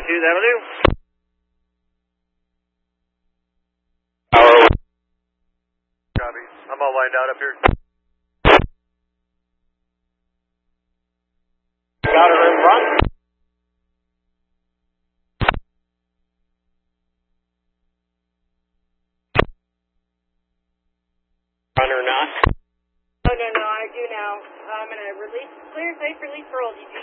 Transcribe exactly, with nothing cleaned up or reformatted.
two, that'll do. Copy. I'm all lined out up here. Got her in front. Run or not? Oh, no, no, I do now. I'm going to release, clear safe release for old.